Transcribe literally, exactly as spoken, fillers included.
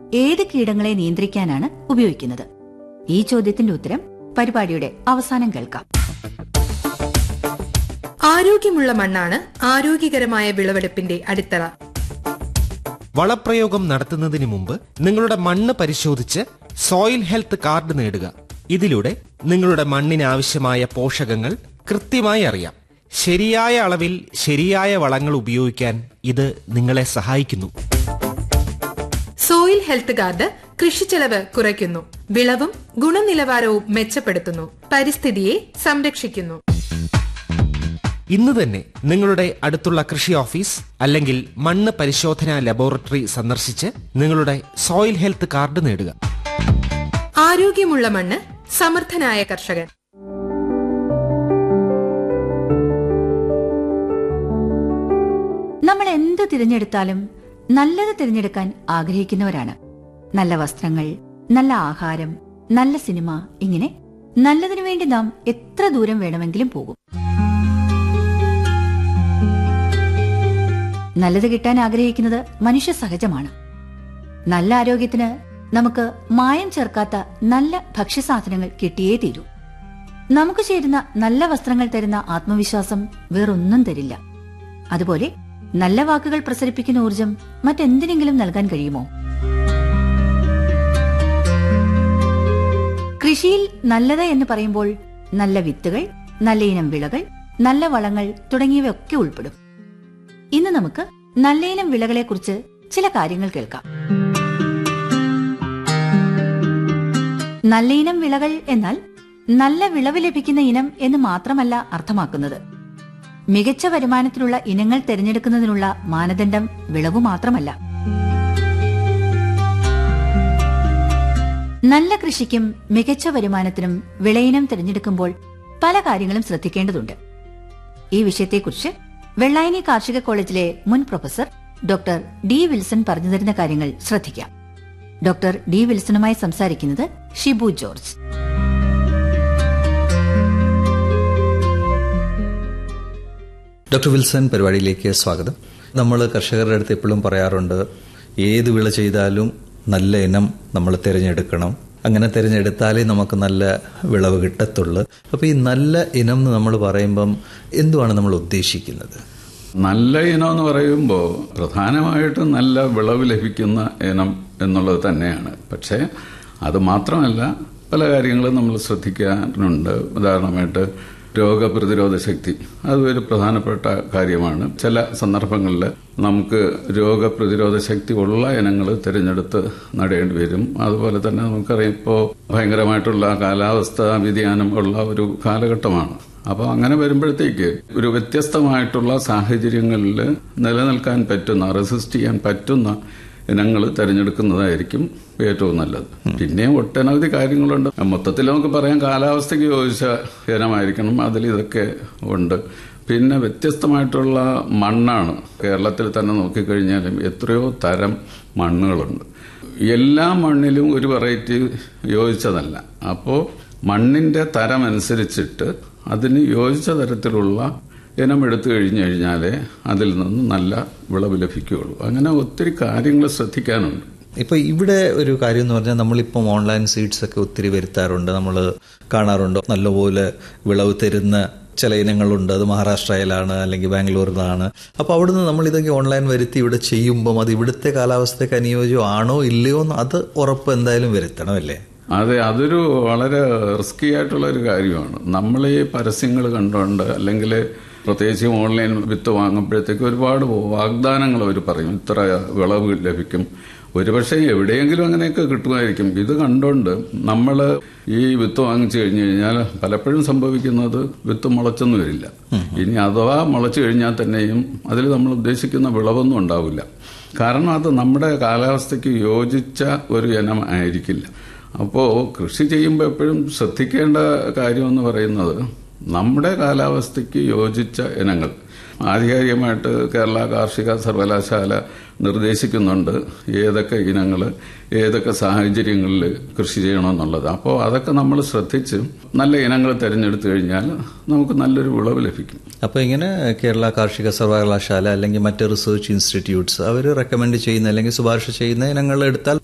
ഏത് കീടങ്ങളെ നിയന്ത്രിക്കാനാണ് ഉപയോഗിക്കുന്നത്? ഈ ചോദ്യത്തിന്റെ ഉത്തരം പരിപാടിയുടെ അവസാനം കേൾക്കാം. ആരോഗ്യമുള്ള മണ്ണാണ് ആരോഗ്യകരമായ വിളവെടുപ്പിന്റെ അടിത്തറ. വളപ്രയോഗം നടത്തുന്നതിന് മുമ്പ് നിങ്ങളുടെ മണ്ണ് പരിശോധിച്ച് സോയിൽ ഹെൽത്ത് കാർഡ് നേടുക. ഇതിലൂടെ നിങ്ങളുടെ മണ്ണിന് ആവശ്യമായ പോഷകങ്ങൾ കൃത്യമായി അറിയാം. ശരിയായ അളവിൽ ശരിയായ വളങ്ങൾ ഉപയോഗിക്കാൻ ഇത് നിങ്ങളെ സഹായിക്കുന്നു. സോയിൽ ഹെൽത്ത് കാർഡ് കൃഷിച്ചെലവ് കുറയ്ക്കുന്നു, വിളവും ഗുണനിലവാരവും മെച്ചപ്പെടുത്തുന്നു, പരിസ്ഥിതിയെ സംരക്ഷിക്കുന്നു. ഇന്ന് തന്നെ നിങ്ങളുടെ അടുത്തുള്ള കൃഷി ഓഫീസ് അല്ലെങ്കിൽ മണ്ണ് പരിശോധനാ ലബോറട്ടറി സന്ദർശിച്ച് നിങ്ങളുടെ സോയിൽ ഹെൽത്ത് കാർഡ് നേടുക. ആരോഗ്യമുള്ള മണ്ണ്, സമർത്ഥനായ കർഷകൻ. നമ്മൾ എന്ത് തിരഞ്ഞെടുത്താലും നല്ലത് തിരഞ്ഞെടുക്കാൻ ആഗ്രഹിക്കുന്നവരാണ്. നല്ല വസ്ത്രങ്ങൾ, നല്ല ആഹാരം, നല്ല സിനിമ, ഇങ്ങനെ നല്ലതിനു വേണ്ടി നാം എത്ര ദൂരം വേണമെങ്കിലും പോകും. നല്ലത് കിട്ടാൻ ആഗ്രഹിക്കുന്നത് മനുഷ്യ സഹജമാണ്. നല്ല ആരോഗ്യത്തിന് നമുക്ക് മായം ചേർക്കാത്ത നല്ല ഭക്ഷ്യസാധനങ്ങൾ കിട്ടിയേ തീരൂ. നമുക്ക് ചേരുന്ന നല്ല വസ്ത്രങ്ങൾ തരുന്ന ആത്മവിശ്വാസം വേറൊന്നും തരില്ല. അതുപോലെ നല്ല വാക്കുകൾ പ്രസരിപ്പിക്കുന്ന ഊർജം മറ്റെന്തിനെങ്കിലും നൽകാൻ കഴിയുമോ? കൃഷിയിൽ നല്ലത് എന്ന് പറയുമ്പോൾ നല്ല വിത്തുകൾ, നല്ല ഇനം വിളകൾ, നല്ല വളങ്ങൾ തുടങ്ങിയവയൊക്കെ ഉൾപ്പെടും. ഇന്ന് നമുക്ക് നല്ല ഇനം വിളകളെക്കുറിച്ച് ചില കാര്യങ്ങൾ കേൾക്കാം. നല്ല ഇനം വിളകൾ എന്നാൽ നല്ല വിളവ് ലഭിക്കുന്ന ഇനം എന്ന് മാത്രമല്ല അർത്ഥമാക്കുന്നത്. മികച്ച വരുമാനത്തിനുള്ള ഇനങ്ങൾ തിരഞ്ഞെടുക്കുന്നതിനുള്ള മാനദണ്ഡം വിളവ് മാത്രമല്ല. നല്ല കൃഷിക്കും മികച്ച വരുമാനത്തിനും വിളയിനം തിരഞ്ഞെടുക്കുമ്പോൾ പല കാര്യങ്ങളും ശ്രദ്ധിക്കേണ്ടതുണ്ട്. ഈ വിഷയത്തെക്കുറിച്ച് വെള്ളായണി കാർഷിക കോളേജിലെ മുൻ പ്രൊഫസർ ഡോക്ടർ ഡി വിൽസൺ പറഞ്ഞു തരുന്ന കാര്യങ്ങൾ ശ്രദ്ധിക്കാം. ഡോക്ടർ ഡി വിൽസണുമായി സംസാരിക്കുന്നത് ഷിബു ജോർജ്. ഡോക്ടർ വിൽസൺ, പരിപാടിയിലേക്ക് സ്വാഗതം. നമ്മൾ കർഷകരുടെ അടുത്ത് എപ്പോഴും പറയാറുണ്ട്, ഏത് വിള ചെയ്താലും നല്ല ഇനം നമ്മൾ തിരഞ്ഞെടുക്കണം. അങ്ങനെ തിരഞ്ഞെടുത്താലേ നമുക്ക് നല്ല വിളവ് കിട്ടത്തുള്ളൂ. അപ്പോൾ ഈ നല്ല ഇനം എന്ന് നമ്മൾ പറയുമ്പം എന്തുവാണ് നമ്മൾ ഉദ്ദേശിക്കുന്നത്? നല്ല ഇനം എന്ന് പറയുമ്പോൾ പ്രധാനമായിട്ടും നല്ല വിളവ് ലഭിക്കുന്ന ഇനം എന്നുള്ളത് തന്നെയാണ്. പക്ഷേ അത് മാത്രമല്ല, പല കാര്യങ്ങളും നമ്മൾ ശ്രദ്ധിക്കാനുണ്ട്. ഉദാഹരണമായിട്ട് രോഗപ്രതിരോധ ശക്തി, അതൊരു പ്രധാനപ്പെട്ട കാര്യമാണ്. ചില സന്ദർഭങ്ങളിൽ നമുക്ക് രോഗപ്രതിരോധ ശക്തി ഉള്ള ഇനങ്ങൾ തിരഞ്ഞെടുത്ത് നടേണ്ടി വരും. അതുപോലെ തന്നെ നമുക്കറിയാം, ഇപ്പോൾ ഭയങ്കരമായിട്ടുള്ള കാലാവസ്ഥാ വ്യതിയാനം ഉള്ള ഒരു കാലഘട്ടമാണ്. അപ്പോൾ അങ്ങനെ വരുമ്പോഴത്തേക്ക് ഒരു വ്യത്യസ്തമായിട്ടുള്ള സാഹചര്യങ്ങളിൽ നിലനിൽക്കാൻ പറ്റുന്ന, റെസിസ്റ്റ് ചെയ്യാൻ പറ്റുന്ന ഇനങ്ങൾ തിരഞ്ഞെടുക്കുന്നതായിരിക്കും ഏറ്റവും നല്ലത്. പിന്നെയും ഒട്ടനവധി കാര്യങ്ങളുണ്ട്. മൊത്തത്തിൽ നമുക്ക് പറയാം, കാലാവസ്ഥയ്ക്ക് യോജിച്ച ഇനമായിരിക്കണം. അതിൽ ഇതൊക്കെ ഉണ്ട്. പിന്നെ വ്യത്യസ്തമായിട്ടുള്ള മണ്ണാണ്. കേരളത്തിൽ തന്നെ നോക്കിക്കഴിഞ്ഞാലും എത്രയോ തരം മണ്ണുകളുണ്ട്. എല്ലാ മണ്ണിലും ഒരു വെറൈറ്റി യോജിച്ചതല്ല. അപ്പോൾ മണ്ണിന്റെ തരം അനുസരിച്ചിട്ട് അതിന് യോജിച്ച തരത്തിലുള്ള ഇനം എടുത്തു കഴിഞ്ഞു കഴിഞ്ഞാലേ അതിൽ നിന്ന് നല്ല വിളവ് ലഭിക്കുകയുള്ളൂ. അങ്ങനെ ഒത്തിരി കാര്യങ്ങൾ ശ്രദ്ധിക്കാനുണ്ട്. ഇപ്പൊ ഇവിടെ ഒരു കാര്യം എന്ന് പറഞ്ഞാൽ, നമ്മളിപ്പം ഓൺലൈൻ സീഡ്സ് ഒക്കെ ഒത്തിരി വരുത്താറുണ്ട്, നമ്മൾ കാണാറുണ്ട്. നല്ലപോലെ വിളവ് തരുന്ന ചില ഇനങ്ങളുണ്ട്. അത് മഹാരാഷ്ട്രയിലാണ് അല്ലെങ്കിൽ ബാംഗ്ലൂരിലാണ്. അപ്പോൾ അവിടുന്ന് നമ്മൾ ഇതൊക്കെ ഓൺലൈൻ വരുത്തി ഇവിടെ ചെയ്യുമ്പം അത് ഇവിടുത്തെ കാലാവസ്ഥയ്ക്ക് അനുയോജ്യമാണോ ഇല്ലയോ എന്ന് അത് ഉറപ്പ് എന്തായാലും വരുത്തണം, അല്ലേ? അതെ, അതൊരു വളരെ റിസ്കി ആയിട്ടുള്ള ഒരു കാര്യമാണ്. നമ്മൾ ഈ പരസ്യങ്ങൾ കണ്ടുകൊണ്ട്, അല്ലെങ്കിൽ പ്രത്യേകിച്ച് ഓൺലൈൻ വിത്ത് വാങ്ങുമ്പോഴത്തേക്ക് ഒരുപാട് വാഗ്ദാനങ്ങൾ അവർ പറയും, ഇത്ര വിളവ് ലഭിക്കും. ഒരുപക്ഷെ എവിടെയെങ്കിലും അങ്ങനെയൊക്കെ കിട്ടുമായിരിക്കും. ഇത് കണ്ടുകൊണ്ട് നമ്മൾ ഈ വിത്ത് വാങ്ങിച്ചു കഴിഞ്ഞു കഴിഞ്ഞാൽ പലപ്പോഴും സംഭവിക്കുന്നത് വിത്ത് മുളച്ചൊന്നും വരില്ല. ഇനി അഥവാ മുളച്ചു കഴിഞ്ഞാൽ തന്നെയും അതിൽ നമ്മൾ ഉദ്ദേശിക്കുന്ന വിളവൊന്നും ഉണ്ടാവില്ല. കാരണം അത് നമ്മുടെ കാലാവസ്ഥയ്ക്ക് യോജിച്ച ഒരു ഇനം ആയിരിക്കില്ല. അപ്പോൾ കൃഷി ചെയ്യുമ്പോൾ എപ്പോഴും ശ്രദ്ധിക്കേണ്ട കാര്യമെന്ന് പറയുന്നത്, നമ്മുടെ കാലാവസ്ഥയ്ക്ക് യോജിച്ച ഇനങ്ങൾ. ആധികാരികമായിട്ട് കേരള കാർഷിക സർവകലാശാല നിർദ്ദേശിക്കുന്നുണ്ട് ഏതൊക്കെ ഇനങ്ങൾ ഏതൊക്കെ സാഹചര്യങ്ങളിൽ കൃഷി ചെയ്യണമെന്നുള്ളത്. അപ്പോൾ അതൊക്കെ നമ്മൾ ശ്രദ്ധിച്ച് നല്ല ഇനങ്ങൾ തിരഞ്ഞെടുത്തു കഴിഞ്ഞാൽ നമുക്ക് നല്ലൊരു വിളവ് ലഭിക്കും. അപ്പോൾ ഇങ്ങനെ കേരള കാർഷിക സർവകലാശാല അല്ലെങ്കിൽ മറ്റ് റിസർച്ച് ഇൻസ്റ്റിറ്റ്യൂട്ട്സ് അവർ റെക്കമെൻഡ് ചെയ്യുന്ന അല്ലെങ്കിൽ ശുപാർശ ചെയ്യുന്ന ഇനങ്ങൾ എടുത്താൽ